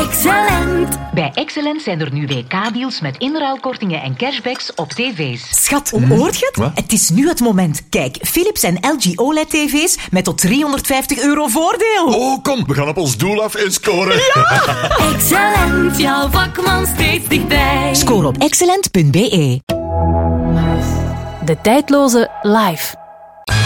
Excellent. Bij Excellent zijn er nu WK-deals met inruilkortingen en cashbacks op tv's. Schat, hoort je het? Wat? Het is nu het moment. Kijk, Philips en LG OLED-tv's met tot €350 voordeel. Oh, kom, we gaan op ons doel af en scoren. Excellent, jouw vakman steeds dichtbij. Score op excellent.be. De tijdloze Live.